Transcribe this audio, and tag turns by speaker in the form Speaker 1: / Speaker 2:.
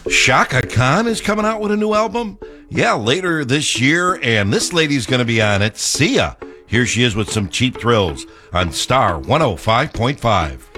Speaker 1: Shaka Khan is coming out with a new album? Yeah, later this year, and this lady's going to be on it. Sia. Here she is with some Cheap Thrills on Star 105.5.